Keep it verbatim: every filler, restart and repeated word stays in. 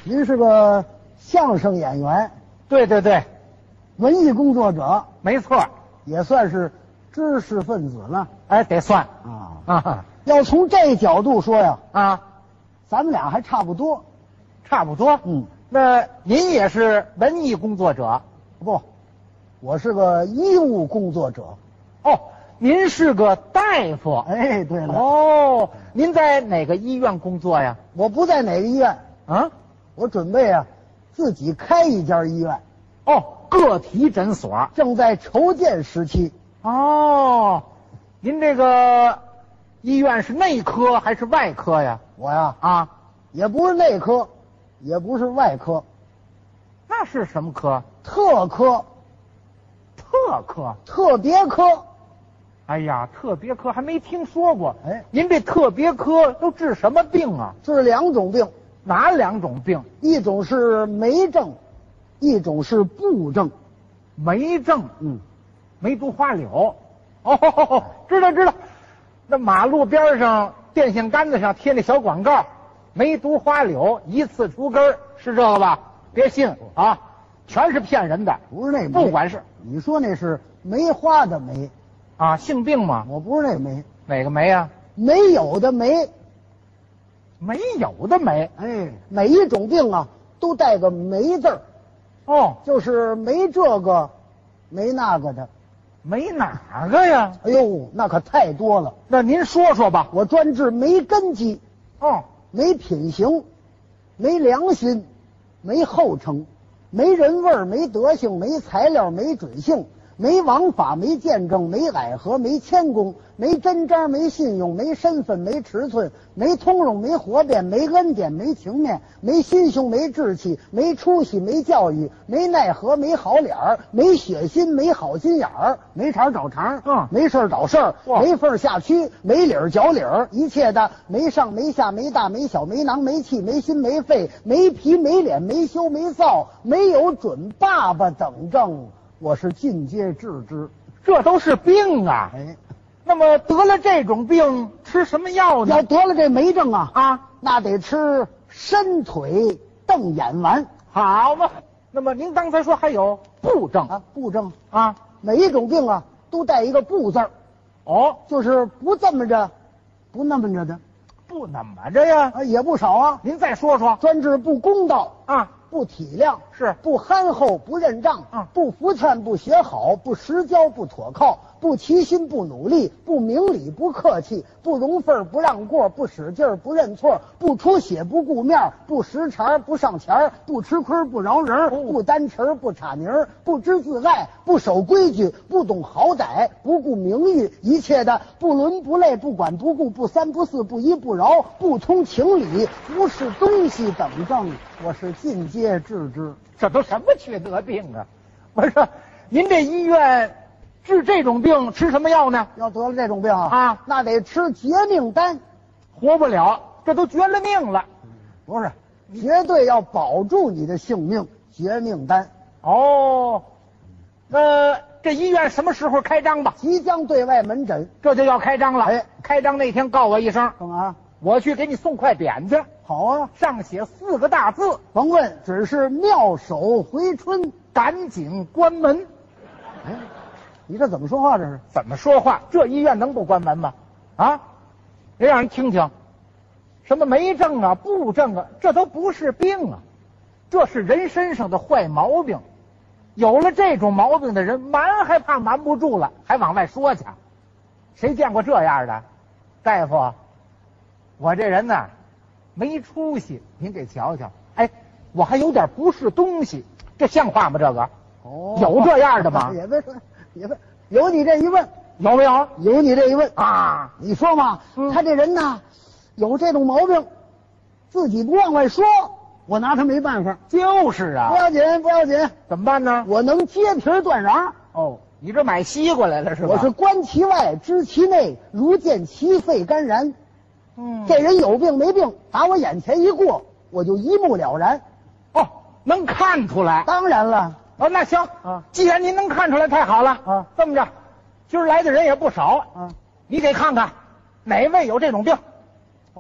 您是个相声演员， 对对对， 文艺工作者， 没错。 也算是知识分子了。 哎，得算啊啊要从这角度说呀， 啊， 咱们俩还差不多。 差不多。 嗯， 那您也是文艺工作者？ 不，我是个医务工作者。 哦，您是个大夫。 哎，对了， 哦，您在哪个医院工作呀？ 我不在哪个医院， 啊？ 我准备啊自己开一家医院， 哦，个体诊所。 正在筹建时期。 哦，您这个医院是内科还是外科呀？ 我呀啊， 也不是内科，也不是外科， 那是什么科？ 特科、 特科。 特别科。 哎呀，特别科还没听说过。 哎， 您这特别科都治什么病啊？ 治两种病， 哪两种病？ 一种是梅症，一种是布症。 梅症， 嗯， 梅毒花柳。哦，知道知道。那马路边上电线杆子上贴那小广告，梅毒花柳一次除根儿，是这个吧？别信啊，全是骗人的。 不是那梅， 不管是你说那是梅花的梅， 啊，性病吗？ 我不是那梅， 哪个梅呀？ 没有的梅。 没有的梅。 哎，每一种病啊都带个梅字儿， 哦， 就是没这个，没那个的。 没哪个呀？ 哎呦，那可太多了。 那您说说吧。 我专治没根基、 哦， 没品行、没良心、没后程、没人味儿、没德行、没材料、没准性、没王法、没见证、没矮和、没谦恭、没真章、没信用、没身份、没尺寸、没通融、没活变、没恩典、没情面、没心胸、没志气、没出息、没教育、没奈何、没好脸儿、没血心、没好心眼儿、没茬找茬， 嗯没事儿找事儿， 哇没缝儿下蛆，没理儿嚼理儿，一切的没上没下没大没小没囊没气没心没肺没皮没脸没羞没臊没有准爸爸等症，我是尽皆治之。 这都是病啊。 哎， 那么得了这种病，吃什么药呢？ 要得了这梅症啊啊， 那得吃伸腿瞪眼丸好嘛。那么您刚才说还有布症啊，布症啊？ 每一种病啊都带一个不字儿， 哦， 就是不这么着，不那么着的不怎么着呀？ 啊，也不少啊。 您再说说专治不公道啊？ 不体谅， 是不憨厚，不认账， 嗯不服劝，不学好，不实交，不妥靠，不齐心，不努力，不明理，不客气，不容分，不让过，不使劲儿，不认错，不出血，不顾面，不识茬，不上钱，不吃亏，不饶人， 哦不单词，不插泥儿，不知自爱，不守规矩，不懂好歹，不顾名誉，一切的不伦不类，不管不顾，不三不四，不依不饶，不通情理，不是东西等症，我是尽皆治之。 这都什么缺德病啊？我说，您这医院治这种病吃什么药呢？ 要得了这种病啊， 啊那得吃绝命丹， 活不了，这都绝了命了。 不是，绝对要保住你的性命，绝命丹。 哦，那这医院什么时候开张吧？ 即将对外门诊， 这就要开张了。 哎， 开张那天告我一声， 干嘛？ 我去给你送块匾去， 好啊， 上写四个大字： 甭问，只是妙手回春。 赶紧关门。 哎，你这怎么说话？这是怎么说话？这医院能不关门吗？啊，得让人听听，什么梅症啊、布症啊，这都不是病啊，这是人身上的坏毛病。有了这种毛病的人，瞒还怕瞒不住了，还往外说去。谁见过这样的？大夫，我这人呐，没出息，您给瞧瞧。哎，我还有点不是东西，这像话吗？这个哦， 有这样的吗？ 也别说，也别有你这一问， 有没有有你这一问啊？ 你说嘛， 嗯他这人呐，有这种毛病，自己不往外说，我拿他没办法。 就是啊， 不要紧，不要紧， 怎么办呢？ 我能揭皮儿断瓤。 哦，你这买西瓜来了是吧？ 我是观其外，知其内，如见其肺肝然。 嗯， 这人有病没病，打我眼前一过，我就一目了然。 哦，能看出来。 当然了， 哦，那行啊， 既然您能看出来，太好了啊。 这么着，今儿来的人也不少啊， 你给看看哪位有这种病。